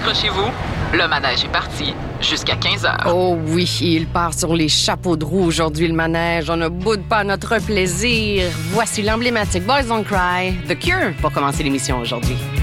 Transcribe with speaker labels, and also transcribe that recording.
Speaker 1: accrochez-vous, le manège est parti jusqu'à 15h.
Speaker 2: Oh oui, il part sur les chapeaux de roue aujourd'hui, le manège. On ne boude pas notre plaisir. Voici l'emblématique Boys Don't Cry, The Cure, pour commencer l'émission aujourd'hui.